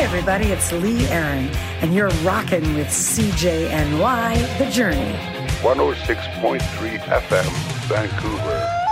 everybody, it's Lee Aaron, and you're rocking with CJNY, The Journey. 106.3 FM, Vancouver.